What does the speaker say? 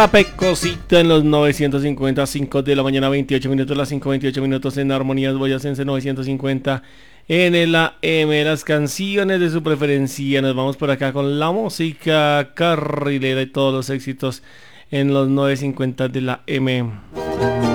Pecosita en los 955 de la mañana, 28 minutos, las 5:28 en Armonías Boyacense 950 en el AM. Las canciones de su preferencia. Nos vamos por acá con la música carrilera y todos los éxitos en los 950 de la M.